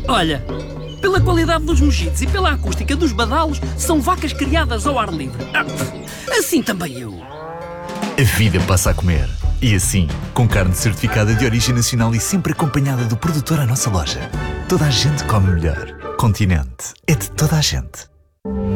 Olha, pela qualidade dos mojitos e pela acústica dos badalos, são vacas criadas ao ar livre. Assim também eu. A vida passa a comer. E assim, com carne certificada de origem nacional e sempre acompanhada do produtor à nossa loja. Toda a gente come melhor. Continente é de toda a gente.